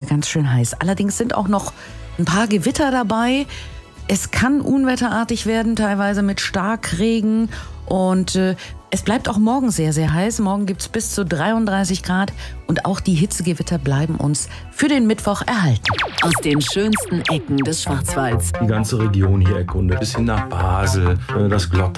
ganz schön heiß. Allerdings sind auch noch ein paar Gewitter dabei. Es kann unwetterartig werden, teilweise mit Starkregen. Und es bleibt auch morgen sehr, sehr heiß. Morgen gibt es bis zu 33 Grad. Und auch die Hitzegewitter bleiben uns für den Mittwoch erhalten. Aus den schönsten Ecken des Schwarzwalds. Die ganze Region hier erkundet, bis hin nach Basel, das Glottal.